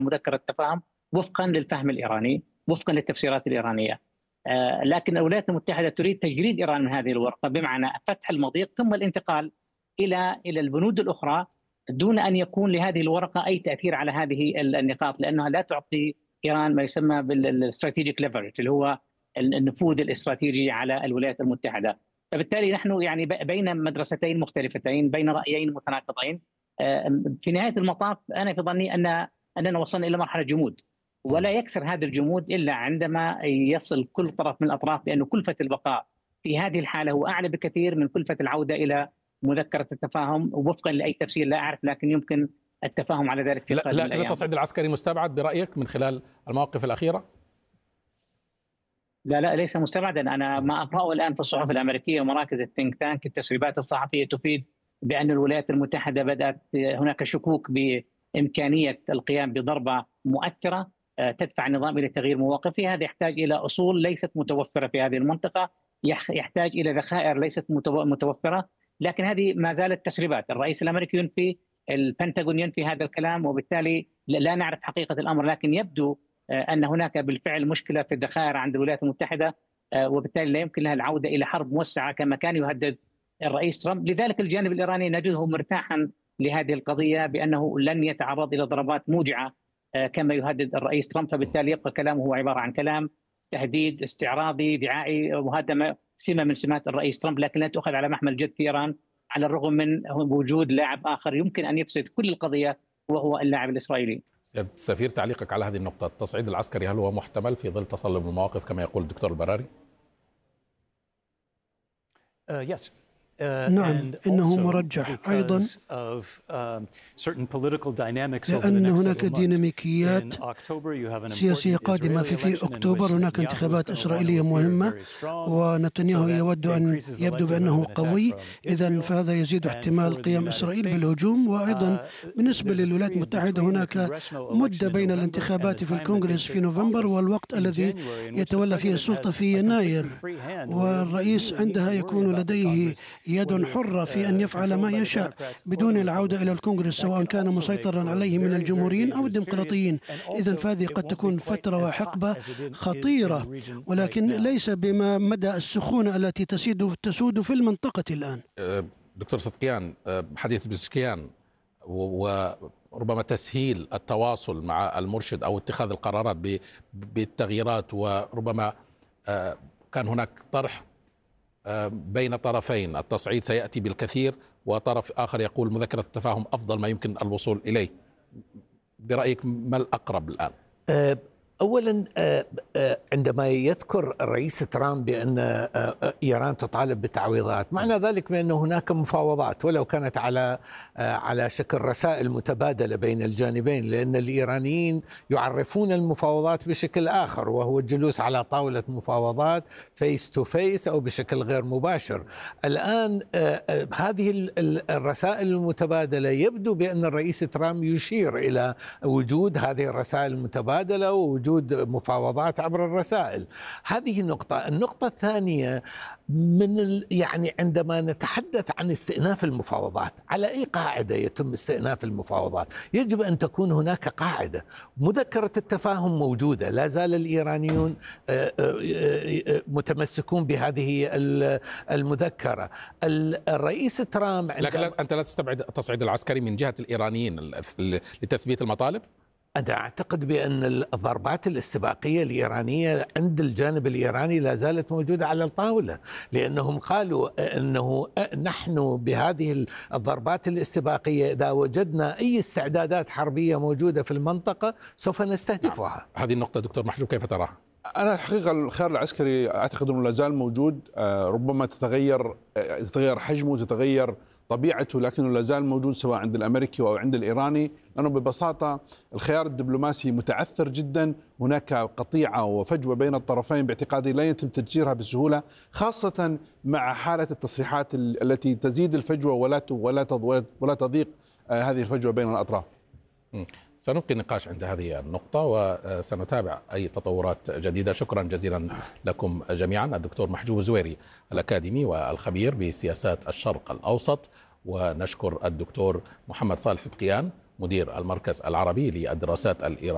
مذكرة تفاهم وفقا للفهم الإيراني، وفقا للتفسيرات الإيرانية. لكن الولايات المتحدة تريد تجريد إيران من هذه الورقة، بمعنى فتح المضيق ثم الانتقال إلى البنود الأخرى دون أن يكون لهذه الورقة أي تأثير على هذه النقاط، لأنها لا تعطي إيران ما يسمى بالاستراتيجيك ليفرج، اللي هو النفوذ الاستراتيجي على الولايات المتحدة. فبالتالي نحن يعني بين مدرستين مختلفتين، بين رأيين متناقضين. في نهاية المطاف أنا في ظني أننا وصلنا إلى مرحلة جمود، ولا يكسر هذا الجمود إلا عندما يصل كل طرف من الأطراف، لأنه كلفة البقاء في هذه الحالة هو أعلى بكثير من كلفة العودة إلى مذكرة التفاهم وفقا لأي تفسير لا أعرف، لكن يمكن التفاهم على ذلك في قادم لكن التصعيد العسكري مستبعد برأيك من خلال المواقف الأخيرة؟ لا ليس مستبعدا. أنا ما أقرأه الآن في الصحف الأمريكية ومراكز الثينك تانك، التسريبات الصحفية تفيد بأن الولايات المتحدة بدأت هناك شكوك بإمكانية القيام بضربة مؤثرة تدفع النظام إلى تغيير مواقفه. هذا يحتاج إلى أصول ليست متوفرة في هذه المنطقة، يحتاج إلى ذخائر ليست متوفرة، لكن هذه ما زالت تسريبات. الرئيس الأمريكي ينفي، البنتاغون ينفي هذا الكلام، وبالتالي لا نعرف حقيقة الأمر، لكن يبدو أن هناك بالفعل مشكلة في الذخائر عند الولايات المتحدة، وبالتالي لا يمكن لها العودة إلى حرب موسعة كما كان يهدد الرئيس ترامب. لذلك الجانب الإيراني نجده مرتاحا لهذه القضية بأنه لن يتعرض إلى ضربات موجعة كما يهدد الرئيس ترامب، فبالتالي يبقى كلامه هو عبارة عن كلام تهديد استعراضي دعائي، وهذا سمة من سمات الرئيس ترامب، لكن لا تؤخذ على محمل جد في إيران، على الرغم من وجود لاعب آخر يمكن أن يفسد كل القضية وهو اللاعب الإسرائيلي. سيادة السفير، تعليقك على هذه النقطة، التصعيد العسكري هل هو محتمل في ظل تصلب المواقف كما يقول الدكتور البراري؟ نعم، إنه مرجح أيضا لأن هناك ديناميكيات سياسية قادمة في أكتوبر. هناك انتخابات إسرائيلية مهمة، ونتنياهو يود أن يبدو بأنه قوي، إذن فهذا يزيد احتمال قيام إسرائيل بالهجوم. وأيضا بالنسبة للولايات المتحدة هناك مدة بين الانتخابات في الكونغرس في نوفمبر والوقت الذي يتولى فيه السلطة في يناير، والرئيس عندها يكون لديه يد حرة في أن يفعل ما يشاء بدون العودة إلى الكونغرس، سواء كان مسيطرا عليه من الجمهوريين أو الديمقراطيين. إذن فهذه قد تكون فترة وحقبة خطيرة، ولكن ليس بما مدى السخونة التي تسود في المنطقة الآن. دكتور صدقيان، حديث بزكيان وربما تسهيل التواصل مع المرشد أو اتخاذ القرارات بالتغييرات، وربما كان هناك طرح بين طرفين، التصعيد سيأتي بالكثير وطرف آخر يقول مذكرة التفاهم أفضل ما يمكن الوصول إليه. برأيك ما الأقرب الآن؟ أولا، عندما يذكر الرئيس ترامب بأن إيران تطالب بالتعويضات، معنى ذلك بأن هناك مفاوضات ولو كانت على شكل رسائل متبادلة بين الجانبين، لأن الإيرانيين يعرفون المفاوضات بشكل آخر، وهو الجلوس على طاولة مفاوضات فيس تو فيس أو بشكل غير مباشر. الآن هذه الرسائل المتبادلة يبدو بأن الرئيس ترامب يشير إلى وجود هذه الرسائل المتبادلة ووجود مفاوضات عبر الرسائل. هذه نقطة. النقطة الثانية، يعني عندما نتحدث عن استئناف المفاوضات، على أي قاعدة يتم استئناف المفاوضات؟ يجب أن تكون هناك قاعدة. مذكرة التفاهم موجودة، لا زال الإيرانيون متمسكون بهذه المذكرة. الرئيس ترامب لكن أنت لا تستبعد التصعيد العسكري من جهة الإيرانيين لتثبيت المطالب؟ أنا أعتقد بأن الضربات الاستباقية الإيرانية عند الجانب الإيراني لا زالت موجودة على الطاولة، لأنهم قالوا أنه نحن بهذه الضربات الاستباقية إذا وجدنا أي استعدادات حربية موجودة في المنطقة سوف نستهدفها. هذه النقطة دكتور محجوب كيف تراها؟ أنا الحقيقة الخيار العسكري أعتقد أنه لا زال موجود، ربما تتغير حجمه، تتغير طبيعته، لكنه لا زال موجود سواء عند الأمريكي أو عند الإيراني، لأنه ببساطة الخيار الدبلوماسي متعثر جدا. هناك قطيعة وفجوة بين الطرفين باعتقادي لا يتم تجزيرها بسهولة، خاصة مع حالة التصريحات التي تزيد الفجوة ولا تضيق هذه الفجوة بين الأطراف. سنبقي النقاش عند هذه النقطة وسنتابع أي تطورات جديدة. شكرا جزيلا لكم جميعا، الدكتور محجوب الزويري الأكاديمي والخبير بسياسات الشرق الأوسط، ونشكر الدكتور محمد صالح صدقيان مدير المركز العربي للدراسات الإيرانية.